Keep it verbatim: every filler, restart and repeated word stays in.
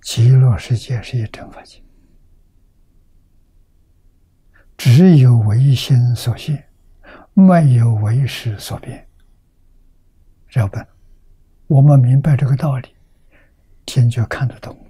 极乐世界是一真法界，只有唯心所现，没有唯识所变。要不，我们明白这个道理，天就看得懂。